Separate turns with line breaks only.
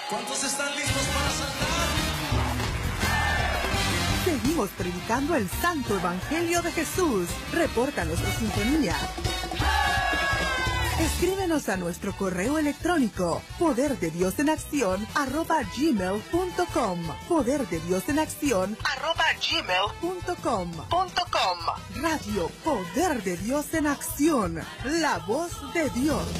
¿Cuántos están listos para saltar?
Seguimos predicando el santo evangelio de Jesús. Repórtanos tu sintonía. Escríbenos a nuestro correo electrónico poderdediosenaccion@gmail.com. poderdediosenaccion@gmail.com. Radio Poder de Dios en Acción, la voz de Dios.